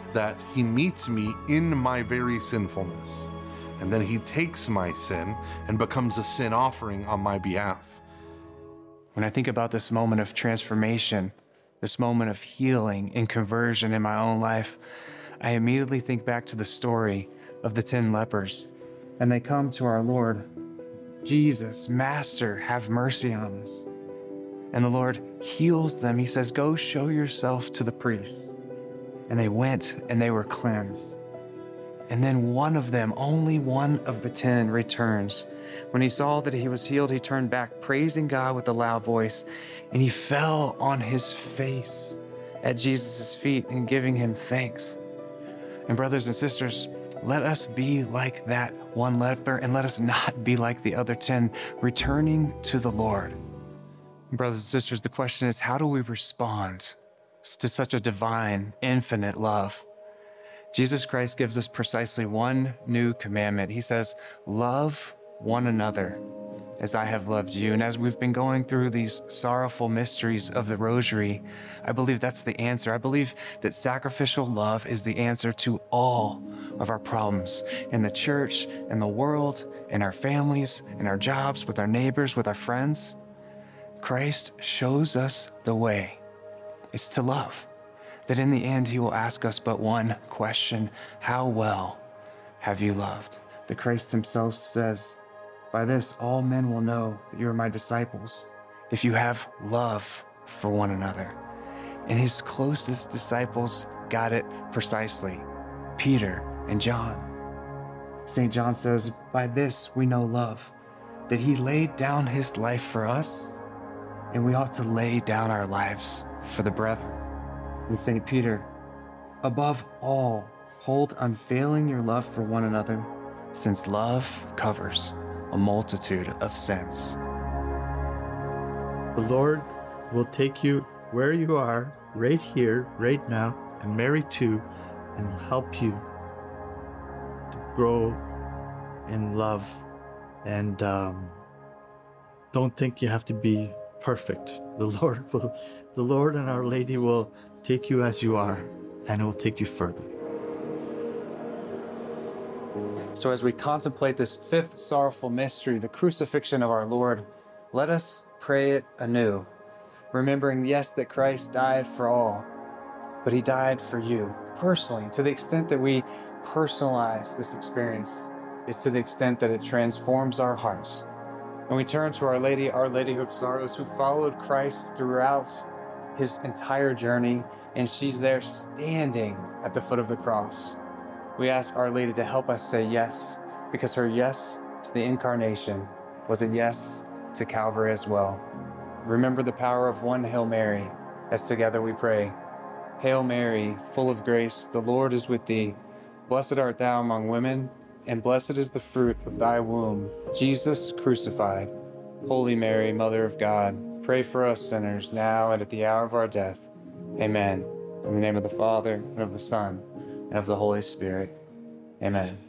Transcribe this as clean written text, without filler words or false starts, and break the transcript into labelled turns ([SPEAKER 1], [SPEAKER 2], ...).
[SPEAKER 1] that he meets me in my very sinfulness. And then he takes my sin and becomes a sin offering on my behalf.
[SPEAKER 2] When I think about this moment of transformation, this moment of healing and conversion in my own life, I immediately think back to the story of the 10 lepers. And they come to our Lord, Jesus, Master, have mercy on us. And the Lord heals them. He says, go show yourself to the priests. And they went and they were cleansed. And then one of them, only one of the 10, returns. When he saw that he was healed, he turned back, praising God with a loud voice, and he fell on his face at Jesus' feet and giving him thanks. And brothers and sisters, let us be like that one leper, and let us not be like the other 10, returning to the Lord. Brothers and sisters, the question is, how do we respond to such a divine, infinite love? Jesus Christ gives us precisely one new commandment. He says, love one another as I have loved you. And as we've been going through these sorrowful mysteries of the Rosary, I believe that's the answer. I believe that sacrificial love is the answer to all of our problems in the church, in the world, in our families, in our jobs, with our neighbors, with our friends. Christ shows us the way. It's to love. That in the end, he will ask us but one question: how well have you loved? That Christ himself says, by this all men will know that you are my disciples, if you have love for one another. And his closest disciples got it precisely, Peter and John. St. John says, by this we know love, that he laid down his life for us, and we ought to lay down our lives for the brethren. And St. Peter, above all, hold unfailing your love for one another, since love covers a multitude of sins.
[SPEAKER 3] The Lord will take you where you are, right here, right now, and Mary too, and help you to grow in love. And don't think you have to be perfect. The Lord and Our Lady will take you as you are, and it will take you further.
[SPEAKER 2] So as we contemplate this fifth sorrowful mystery, the crucifixion of our Lord, let us pray it anew, remembering, yes, that Christ died for all, but he died for you personally. To the extent that we personalize this experience is to the extent that it transforms our hearts. And we turn to Our Lady of Sorrows, who followed Christ throughout his entire journey, and she's there standing at the foot of the cross. We ask Our Lady to help us say yes, because her yes to the incarnation was a yes to Calvary as well. Remember the power of one Hail Mary, as together we pray. Hail Mary, full of grace, the Lord is with thee. Blessed art thou among women, and blessed is the fruit of thy womb, Jesus crucified. Holy Mary, Mother of God, pray for us sinners, now and at the hour of our death. Amen. In the name of the Father, and of the Son, and of the Holy Spirit. Amen.